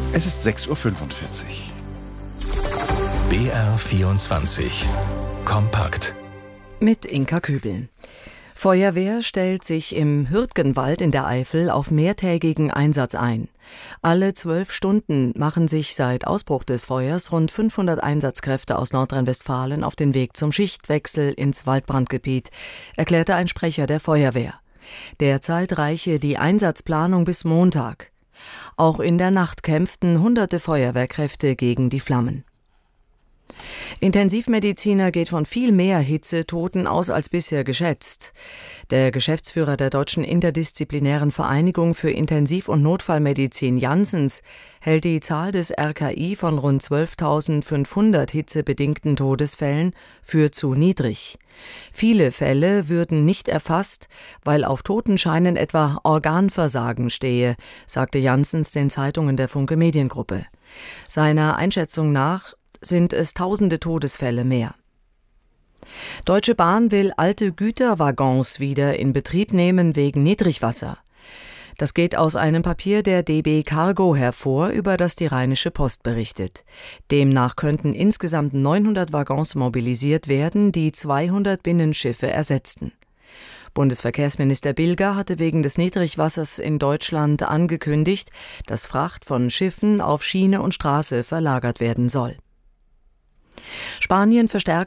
Es ist 6:45 Uhr. BR24 Kompakt mit Inka Kübel. Feuerwehr stellt sich im Hürtgenwald in der Eifel auf mehrtägigen Einsatz ein. Alle 12 Stunden machen sich seit Ausbruch des Feuers rund 500 Einsatzkräfte aus Nordrhein-Westfalen auf den Weg zum Schichtwechsel ins Waldbrandgebiet, erklärte ein Sprecher der Feuerwehr. Derzeit reiche die Einsatzplanung bis Montag. Auch in der Nacht kämpften hunderte Feuerwehrkräfte gegen die Flammen. Intensivmediziner geht von viel mehr Hitzetoten aus als bisher geschätzt. Der Geschäftsführer der Deutschen Interdisziplinären Vereinigung für Intensiv- und Notfallmedizin Janssens hält die Zahl des RKI von rund 12.500 hitzebedingten Todesfällen für zu niedrig. Viele Fälle würden nicht erfasst, weil auf Totenscheinen etwa Organversagen stehe, sagte Janssens den Zeitungen der Funke Mediengruppe. Seiner Einschätzung nach sind es tausende Todesfälle mehr. Deutsche Bahn will alte Güterwaggons wieder in Betrieb nehmen wegen Niedrigwasser. Das geht aus einem Papier der DB Cargo hervor, über das die Rheinische Post berichtet. Demnach könnten insgesamt 900 Waggons mobilisiert werden, die 200 Binnenschiffe ersetzten. Bundesverkehrsminister Bilger hatte wegen des Niedrigwassers in Deutschland angekündigt, dass Fracht von Schiffen auf Schiene und Straße verlagert werden soll. Spanien verstärkt